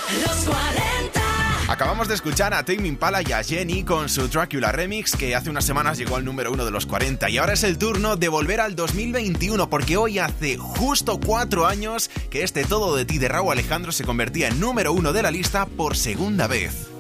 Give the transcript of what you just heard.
Los 40. Acabamos de escuchar a Tame Impala y a Jenny con su Dracula Remix, que hace unas semanas llegó al número 1 de los 40. Y ahora es el turno de volver al 2021, porque hoy hace justo 4 años que este Todo de ti de Rauw Alejandro se convertía en número 1 de la lista por segunda vez.